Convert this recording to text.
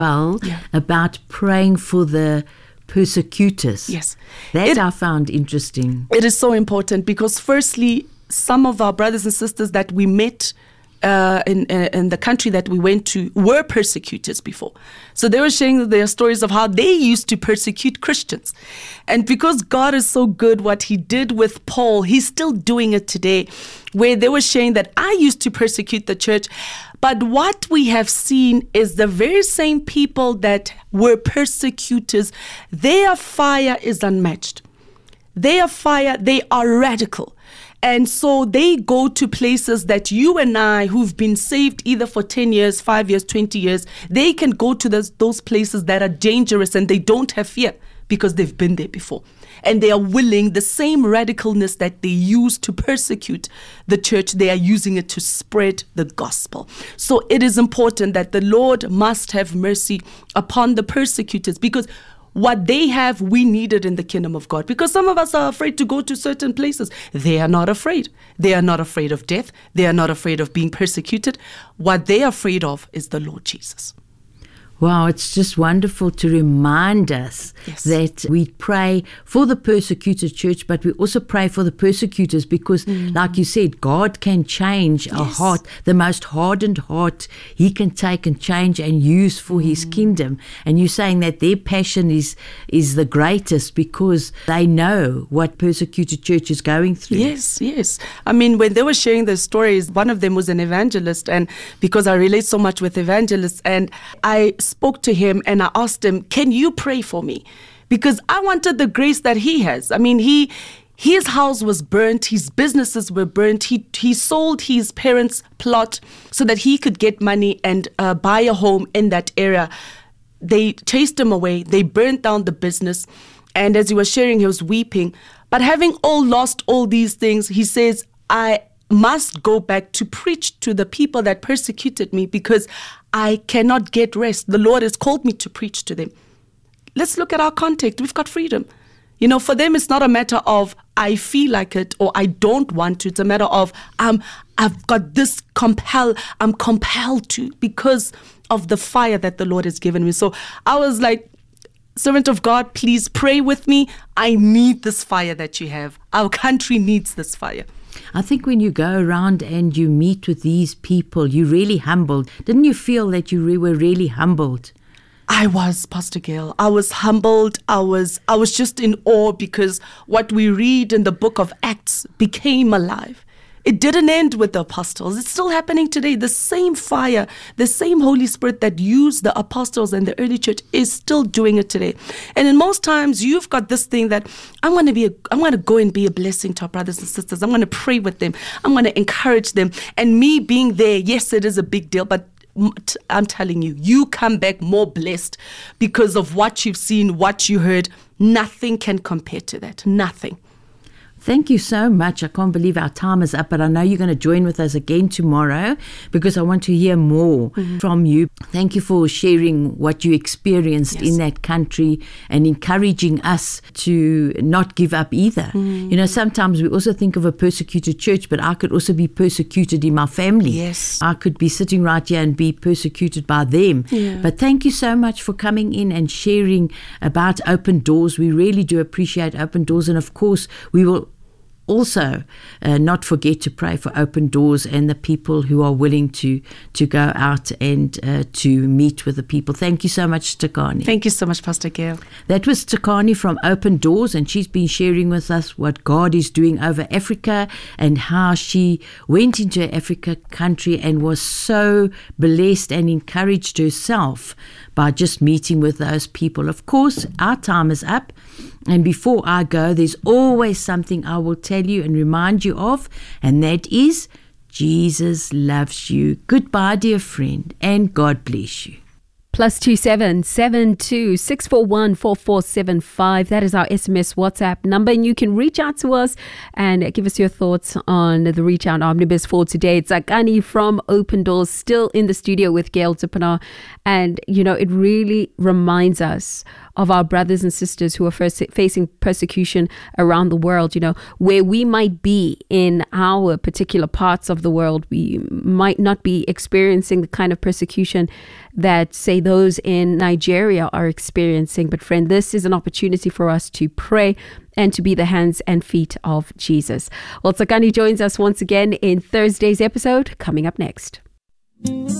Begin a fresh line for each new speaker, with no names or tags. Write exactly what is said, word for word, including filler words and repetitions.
well
Yeah.
about praying for the persecutors.
Yes.
That
It-
I found interesting.
It is so important because, firstly, some of our brothers and sisters that we met uh, in, in in the country that we went to were persecutors before. So they were sharing their stories of how they used to persecute Christians. And because God is so good, what he did with Paul, he's still doing it today, where they were sharing that I used to persecute the church. But what we have seen is the very same people that were persecutors, their fire is unmatched. Their fire, they are radical. And so they go to places that you and I, who've been saved either for ten years, five years, twenty years, they can go to those, those places that are dangerous and they don't have fear because they've been there before. And they are willing, the same radicalness that they use to persecute the church, they are using it to spread the gospel. So it is important that the Lord must have mercy upon the persecutors, because what they have, we need it in the kingdom of God. Because some of us are afraid to go to certain places. They are not afraid. They are not afraid of death. They are not afraid of being persecuted. What they are afraid of is the Lord Jesus.
Wow, it's just wonderful to remind us
Yes.
that we pray for the persecuted church, but we also pray for the persecutors because, like you said, God can change a
Yes.
heart, the most hardened heart, he can take and change and use for his kingdom. And you're saying that their passion is, is the greatest because they know what persecuted church is going through.
Yes, yes. I mean, when they were sharing their stories, one of them was an evangelist, and because I relate so much with evangelists, and I spoke to him and I asked him, can you pray for me? Because I wanted the grace that he has. I mean, he his house was burnt, his businesses were burnt, he he sold his parents' plot so that he could get money and uh, buy a home in that area. They chased him away, they burnt down the business, and as he was sharing, he was weeping. But having all lost all these things, he says, I must go back to preach to the people that persecuted me because I cannot get rest. The Lord has called me to preach to them. Let's look at our context. We've got freedom. You know, for them, it's not a matter of I feel like it or I don't want to. It's a matter of um, I've got this compel. I'm compelled to because of the fire that the Lord has given me. So I was like, servant of God, please pray with me. I need this fire that you have. Our country needs this fire.
I think when you go around and you meet with these people, you're really humbled. Didn't you feel that you re- were really humbled?
I was, Pastor Gail. I was humbled. I was I was just in awe because what we read in the book of Acts became alive. It didn't end with the apostles. It's still happening today. The same fire, the same Holy Spirit that used the apostles and the early church is still doing it today. And in most times, you've got this thing that I'm going to be, a, I'm going to go and be a blessing to our brothers and sisters. I'm going to pray with them. I'm going to encourage them. And me being there, yes, it is a big deal, but I'm telling you, you come back more blessed because of what you've seen, what you heard. Nothing can compare to that. Nothing.
Thank you so much. I can't believe our time is up, but I know you're going to join with us again tomorrow because I want to hear more mm-hmm. from you. Thank you for sharing what you experienced yes. in that country and encouraging us to not give up either. Mm. You know, sometimes we also think of a persecuted church, but I could also be persecuted in my family.
Yes.
I could be sitting right here and be persecuted by them.
Yeah.
But thank you so much for coming in and sharing about Open Doors. We really do appreciate Open Doors. And of course, we will also uh, not forget to pray for Open Doors and the people who are willing to to go out and uh, to meet with the people. Thank you so much, Takani.
Thank you so much, Pastor Gail.
That was Takani from Open Doors, and she's been sharing with us what God is doing over Africa and how she went into an Africa country and was so blessed and encouraged herself by just meeting with those people. Of course, our time is up. And before I go, there's always something I will tell you and remind you of, and that is Jesus loves you. Goodbye, dear friend, and God bless you.
Plus two seven seven two six four one four four seven five. That is our S M S WhatsApp number, and you can reach out to us and give us your thoughts on the Reach Out Omnibus for today. It's Akani from Open Doors, still in the studio with Gail Tupana, and you know it really reminds us of our brothers and sisters who are first facing persecution around the world. You know, where we might be in our particular parts of the world, we might not be experiencing the kind of persecution that, say, those in Nigeria are experiencing. But friend, this is an opportunity for us to pray and to be the hands and feet of Jesus. Well, Tsakani joins us once again in Thursday's episode, coming up next.